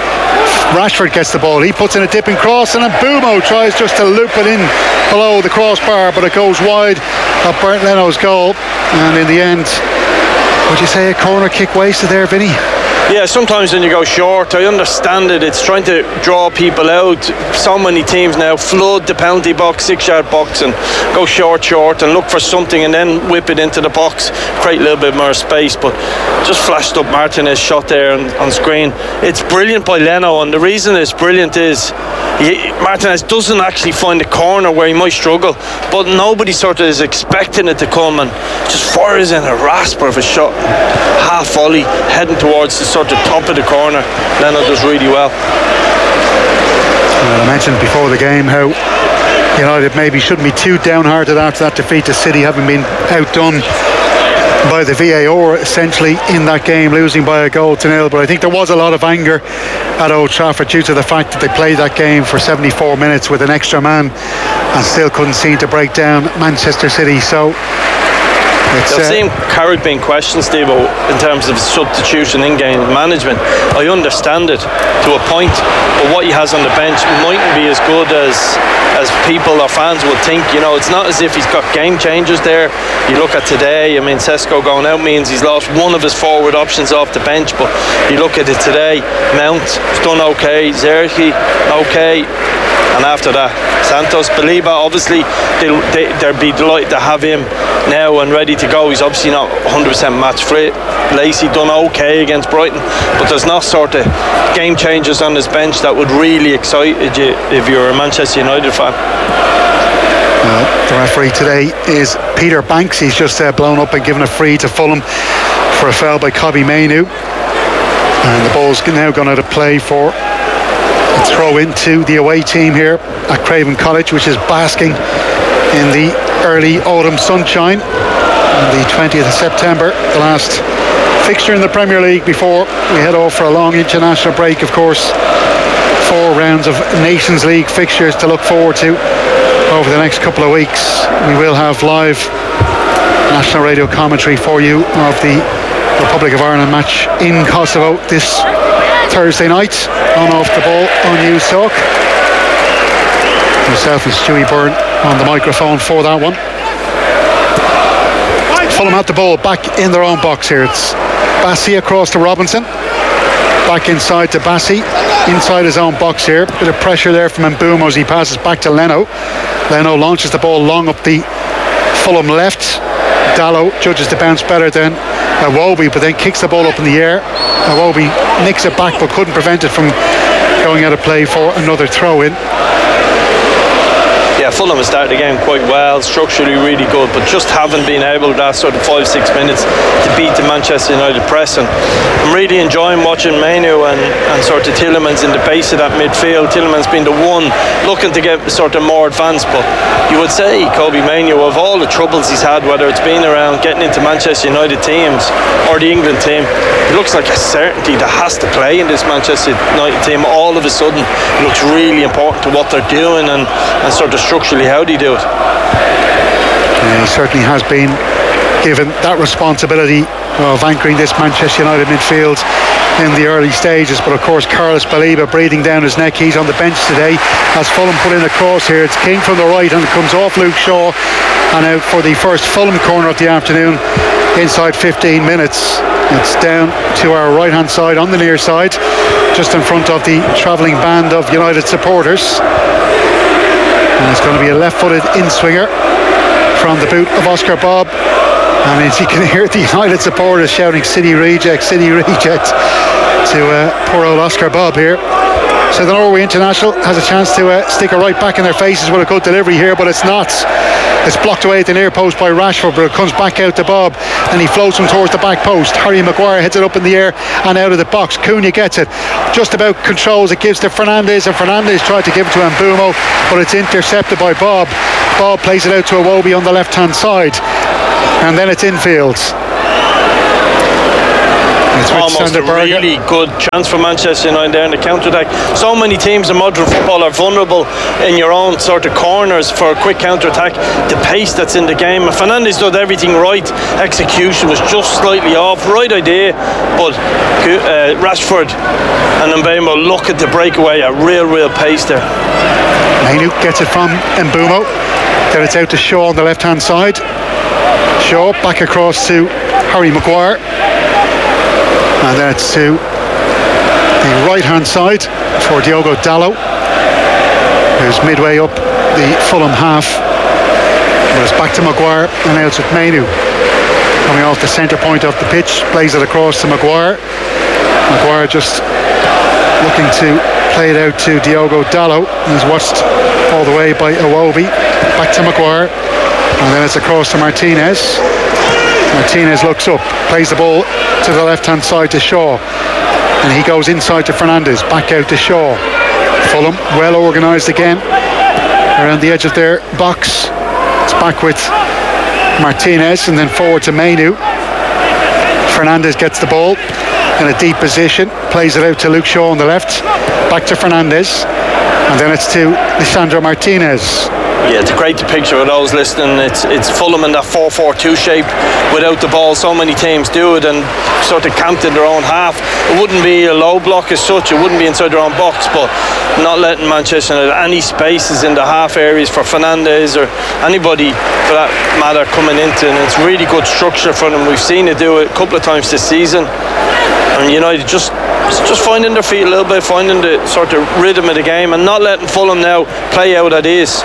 Rashford gets the ball, he puts in a dipping cross, and Mbeumo tries just to loop it in below the crossbar, but it goes wide of Bernd Leno's goal. And in the end, would you say a corner kick wasted there, Vinny? Yeah, sometimes when you go short, I understand it. It's trying to draw people out. So many teams now flood the penalty box, 6-yard box, and go short and look for something and then whip it into the box, create a little bit more space. But just flashed up Martinez shot there on screen. It's brilliant by Leno, and the reason it's brilliant is Martinez doesn't actually find the corner where he might struggle, but nobody sort of is expecting it to come, and just fires in a rasper of a shot, half volley, heading towards the sort of top of the corner. Leno does really well. I mentioned before the game how United maybe shouldn't be too downhearted after that defeat to City, having been outdone by the VAR essentially in that game, losing by a goal to 0. But I think there was a lot of anger at Old Trafford due to the fact that they played that game for 74 minutes with an extra man and still couldn't seem to break down Manchester City. So I've seen Carrick being questioned, Steve, in terms of substitution in-game management. I understand it to a point, but what he has on the bench mightn't be as good as people or fans would think. You know, it's not as if he's got game changers there. You look at today, I mean, Sesko going out means he's lost one of his forward options off the bench, but you look at it today, Mount has done okay, Zerki okay, and after that Santos, Baliba, obviously they'd be delighted to have him now and ready to go. He's obviously not 100% match fit. Lacey done okay against Brighton, but there's not sort of game changers on his bench that would really excite you if you're a Manchester United fan. The referee today is Peter Banks. He's just blown up and given a free to Fulham for a foul by Kobbie Mainoo, and the ball's now gone out of play for a throw into the away team here at Craven Cottage, which is basking in the early autumn sunshine on the 20th of September, the last fixture in the Premier League before we head off for a long international break. Of course, 4 rounds of Nations League fixtures to look forward to over the next couple of weeks. We will have live national radio commentary for you of the Republic of Ireland match in Kosovo this Thursday night on Off the Ball on News Talk. Myself and Stewie Byrne on the microphone for that one. Fulham had the ball back in their own box here. It's Bassi across to Robinson, back inside to Bassi, inside his own box here. Bit of pressure there from Mbeumo as he passes back to Leno. Leno launches the ball long up the Fulham left. Dalot judges the bounce better than Iwobi, but then kicks the ball up in the air. Iwobi nicks it back but couldn't prevent it from going out of play for another throw in. Fulham have started the game quite well, structurally really good, but just haven't been able that sort of 5-6 minutes to beat the Manchester United press. And I'm really enjoying watching Mainu and sort of Tielemans in the base of that midfield. Tielemans being the one looking to get sort of more advanced, but you would say Kobbie Mainoo, of all the troubles he's had, whether it's been around getting into Manchester United teams or the England team, it looks like a certainty that has to play in this Manchester United team. All of a sudden it looks really important to what they're doing and sort of structurally how they do it. He certainly has been given that responsibility of anchoring this Manchester United midfield in the early stages, but of course Carlos Baleba breathing down his neck. He's on the bench today as Fulham put in a cross here. It's King from the right and it comes off Luke Shaw and out for the first Fulham corner of the afternoon inside 15 minutes. It's down to our right hand side on the near side, just in front of the travelling band of United supporters, and it's going to be a left-footed in-swinger from the boot of Oscar Bob. And as you can hear the United supporters shouting City reject, City reject to poor old Oscar Bob here. So the Norway international has a chance to stick it right back in their faces with a good delivery here, but it's not. It's blocked away at the near post by Rashford, but it comes back out to Bob and he floats him towards the back post. Harry Maguire heads it up in the air and out of the box. Cunha gets it, just about controls it, gives to Fernandes, and Fernandes tried to give it to Mbeumo, but it's intercepted by Bob. Bob plays it out to Iwobi on the left hand side, and then it's infield. Almost a really good chance for Manchester United there in the counter-attack. So many teams in modern football are vulnerable in your own sort of corners for a quick counter-attack. The pace that's in the game, and Fernandes did everything right. Execution was just slightly off. Right idea, but Rashford and Mbeumo look at the breakaway at real pace there. Mainu gets it from Mbeumo, then it's out to Shaw on the left hand side. Shaw back across to Harry Maguire, and then it's to the right hand side for Diogo Dalot, who's midway up the Fulham half, but it's back to Maguire, and now it's with Mainu coming off the centre point of the pitch, plays it across to Maguire. Maguire just looking to play it out to Diogo Dalot, who's watched all the way by Iwobi. Back to Maguire, and then it's across to Martinez. Martinez looks up, plays the ball to the left hand side to Shaw, and he goes inside to Fernandes, back out to Shaw. Fulham well organised again around the edge of their box. It's back with Martinez and then forward to Mainu. Fernandes gets the ball in a deep position, plays it out to Luke Shaw on the left, back to Fernandes, and then it's to Lisandro Martinez. Yeah, it's great to picture with those listening. It's Fulham in that 4-4-2 shape without the ball. So many teams do it and sort of camped in their own half. It wouldn't be a low block as such, it wouldn't be inside their own box, but not letting Manchester United any spaces in the half areas for Fernandes or anybody for that matter coming into, and it's really good structure for them. We've seen it do it a couple of times this season, and United just finding their feet a little bit, finding the sort of rhythm of the game and not letting Fulham now play out at ease.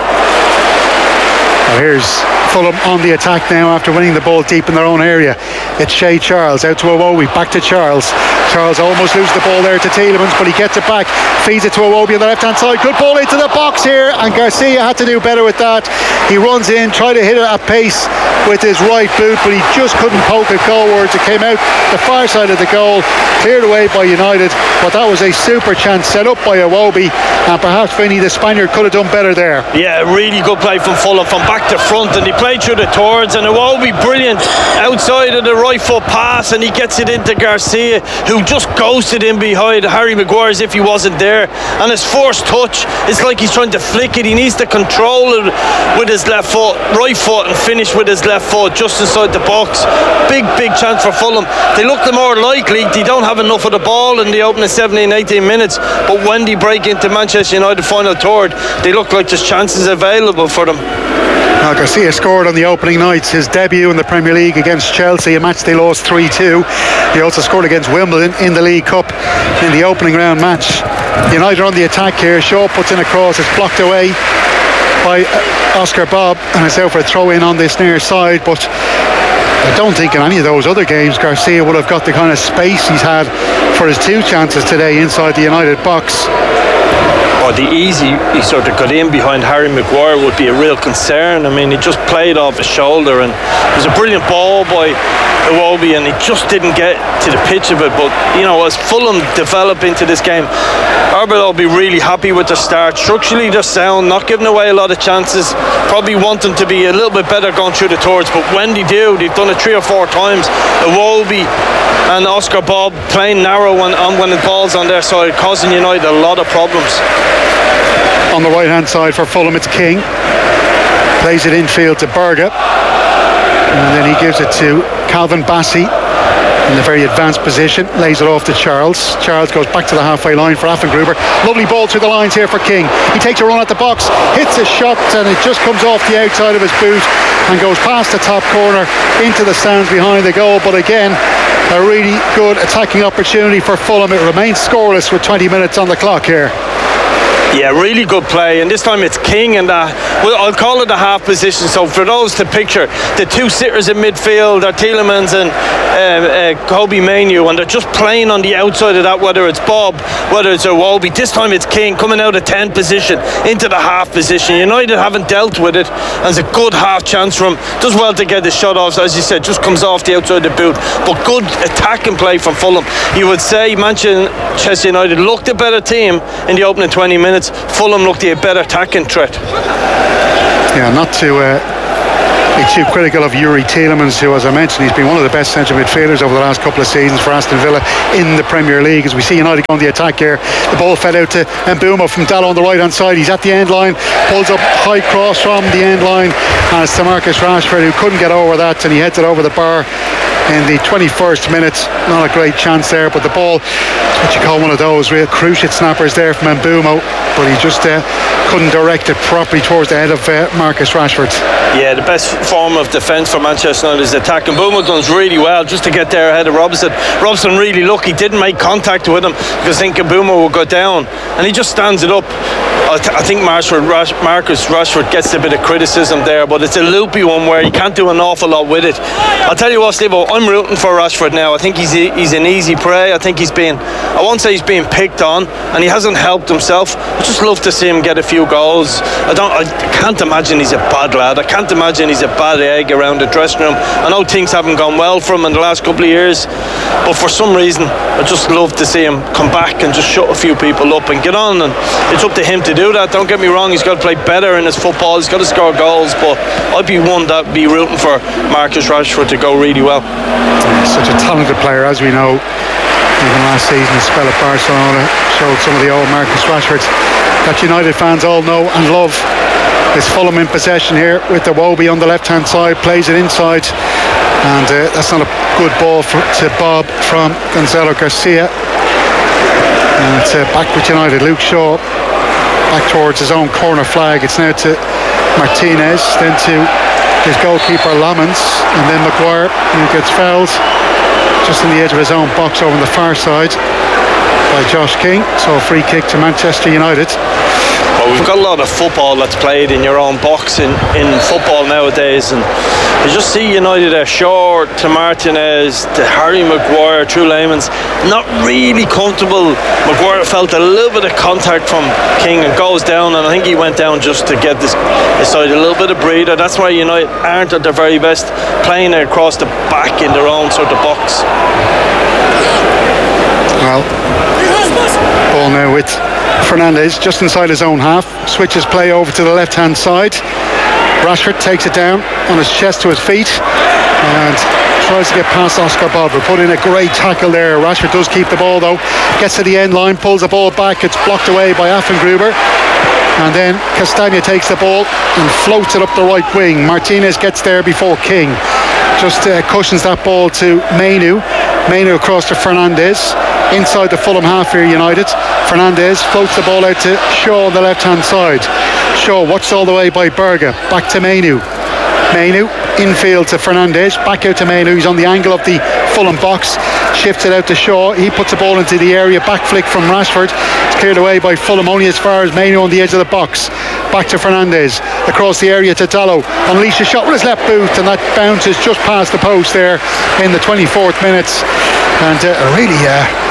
Well, here's Fulham on the attack now after winning the ball deep in their own area. It's Shea Charles out to Iwobi, back to Charles. Charles almost loses the ball there to Tielemans, but he gets it back, feeds it to Iwobi on the left hand side. Good ball into the box here, and Garcia had to do better with that. He runs in, tried to hit it at pace with his right boot, but he just couldn't poke it goalwards. It came out the far side of the goal, cleared away by United, but that was a super chance set up by Iwobi, and perhaps Vinny the Spaniard could have done better there. Yeah, really good play from Fulham from back to front, and he played through the towards, and Iwobi brilliant outside of the right foot pass, and he gets it into Garcia, who just ghosted in behind Harry Maguire as if he wasn't there. And his first touch, it's like he's trying to flick it. He needs to control it with his left foot, right foot, and finish with his left foot just inside the box. Big chance for Fulham. They look the more likely. They don't have enough of the ball in the opening 17-18 minutes, but when they break into Manchester United final third, they look like there's chances available for them. Garcia scored on the opening night, his debut in the Premier League against Chelsea, a match they lost 3-2. He also scored against Wimbledon in the League Cup in the opening round match. United on the attack here. Shaw puts in a cross, it's blocked away by Oscar Bob, and it's out for a throw in on this near side, but I don't think in any of those other games Garcia would have got the kind of space he's had for his two chances today inside the United box. or the easy he sort of got in behind Harry Maguire would be a real concern. I mean, he just played off his shoulder, and it was a brilliant ball by Iwobi, and he just didn't get to the pitch of it. But as Fulham develop into this game, Arbor will be really happy with the start. Structurally they're sound, not giving away a lot of chances, probably want them to be a little bit better going through the towards, but when they do, they've done it 3 or 4 times. Iwobi and Oscar Bob playing narrow when the ball's on their side, causing United a lot of problems. On the right hand side for Fulham, it's King, plays it infield to Berge, and then he gives it to Calvin Bassey in a very advanced position, lays it off to Charles. Charles goes back to the halfway line for Affengruber. Lovely ball through the lines here for King. He takes a run at the box, hits a shot, and it just comes off the outside of his boot and goes past the top corner into the stands behind the goal. But again, a really good attacking opportunity for Fulham. It remains scoreless with 20 minutes on the clock here. Yeah, really good play, and this time it's King and I'll call it a half position. So for those to picture, the 2 sitters in midfield are Tielemans and Kobe Mainoo, and they're just playing on the outside of that, whether it's Bob, whether it's Iwobi. This time it's King coming out of 10 position into the half position. United haven't dealt with it, and it's a good half chance for him. Does well to get the shot off, as you said, just comes off the outside of the boot, but good attacking play from Fulham. You would say Manchester United looked a better team in the opening 20 minutes. Fulham looked a better attacking threat. Yeah, not to be too critical of Yuri Tielemans, who, as I mentioned, he's been one of the best central midfielders over the last couple of seasons for Aston Villa in the Premier League. As we see United on the attack here, the ball fed out to Mbeumo from Dalot on the right hand side. He's at the end line, pulls up high cross from the end line, and it's to Marcus Rashford, who couldn't get over that, and he heads it over the bar in the 21st minute. Not a great chance there, but the ball, what you call one of those real cruciate snappers there from Mbeumo, but he just couldn't direct it properly towards the head of Marcus Rashford. Yeah, the best form of defence for Manchester United is attack, and Mbeumo does really well just to get there ahead of Robinson. Robinson really lucky, didn't make contact with him because I think Mbeumo will go down, and he just stands it up. I think Marcus Rashford gets a bit of criticism there, but it's a loopy one where you can't do an awful lot with it. I'll tell you what, Steve-O, I'm rooting for Rashford now. I think he's an easy prey. I think I won't say he's being picked on, and he hasn't helped himself. I just love to see him get a few goals. I can't imagine he's a bad lad. I can't imagine he's a bad egg around the dressing room. I know things haven't gone well for him in the last couple of years, but for some reason I just love to see him come back and just shut a few people up and get on, and it's up to him to do that. Don't get me wrong, he's got to play better in his football, he's got to score goals, but I'd be one that be rooting for Marcus Rashford to go really well. Such a talented player, as we know. Even last season, his spell at Barcelona showed some of the old Marcus Rashfords that United fans all know and love. It's Fulham in possession here with the Iwobi on the left hand side, plays it inside, and that's not a good ball to Bob from Gonzalo Garcia. And it's back with United. Luke Shaw back towards his own corner flag. It's now to Martinez, then to his goalkeeper Lamans, and then Maguire, who gets fouled just on the edge of his own box over on the far side by Josh King. So a free kick to Manchester United. Well, we've got a lot of football that's played in your own box in football nowadays, and you just see United are short to Martinez, to Harry Maguire, through Lamans, not really comfortable. Maguire felt a little bit of contact from King and goes down, and I think he went down just to get this side a little bit of breather. That's why United aren't at their very best, playing across the back in their own sort of box. Well, ball now with Fernandes just inside his own half, switches play over to the left hand side. Rashford takes it down on his chest to his feet and tries to get past Oscar Bob. We put in a great tackle there. Rashford does keep the ball though, gets to the end line, pulls the ball back, it's blocked away by Affengruber, and then Castagna takes the ball and floats it up the right wing. Martinez gets there before King, just cushions that ball to Mainoo across to Fernandes inside the Fulham half here. United, Fernandes floats the ball out to Shaw on the left hand side. Shaw watched all the way by Berge, back to Mainoo infield to Fernandes, back out to Mainoo. He's on the angle of the Fulham box, shifts it out to Shaw, he puts the ball into the area, back flick from Rashford, it's cleared away by Fulham only as far as Mainoo on the edge of the box. Back to Fernandes, across the area to Dalot, unleashes a shot with his left boot, and that bounces just past the post there in the 24th minute. And really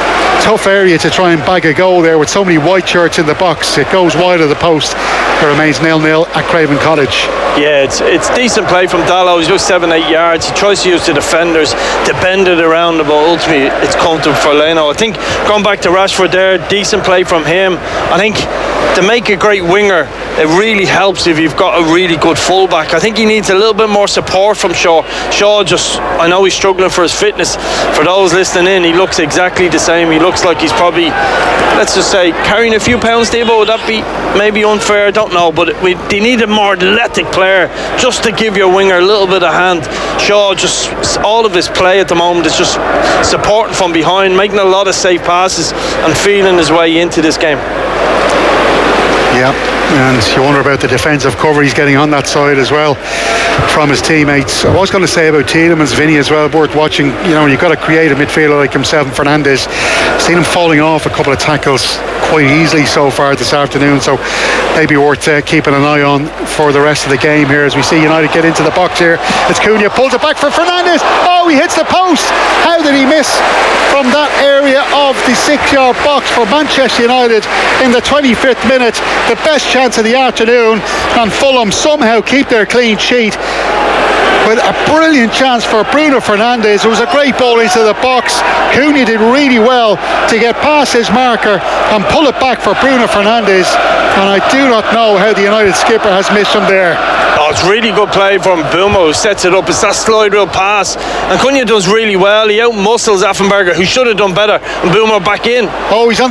tough area to try and bag a goal there with so many white shirts in the box. It goes wide of the post. It remains 0-0 at Craven Cottage. Yeah, it's decent play from Dallow. He's just 7-8 yards. He tries to use the defenders to bend it around, but ultimately it's comfortable for Leno. I think going back to Rashford there, decent play from him. I think to make a great winger, it really helps if you've got a really good fullback. I think he needs a little bit more support from Shaw. Shaw just, I know he's struggling for his fitness. For those listening in, he looks exactly the same. He looks like he's probably, let's just say, carrying a few pounds, Devo. Would that be maybe unfair? I don't know, but they need a more athletic player just to give your winger a little bit of hand. Shaw, just all of his play at the moment is just supporting from behind, making a lot of safe passes and feeling his way into this game. Yeah, and you wonder about the defensive cover he's getting on that side as well from his teammates. I was going to say about Tielemans, Vinny as well, worth watching. You know, you've got to create a midfielder like himself and Fernandes. Seen him falling off a couple of tackles quite easily so far this afternoon, so maybe worth keeping an eye on for the rest of the game here as we see United get into the box here. It's Cunha, pulls it back for Fernandes. Oh, he hits the post. How did he miss from that area of the 6-yard box for Manchester United in the 25th minute? The best chance of the afternoon, and Fulham somehow keep their clean sheet with a brilliant chance for Bruno Fernandes. It was a great ball into the box. Cunha did really well to get past his marker and pull it back for Bruno Fernandes, and I do not know how the United skipper has missed him there. Oh, it's really good play from Mbeumo, who sets it up. It's that slide rule pass, and Cunha does really well. He out muscles Affenberger, who should have done better, and Mbeumo back in. Oh, he's on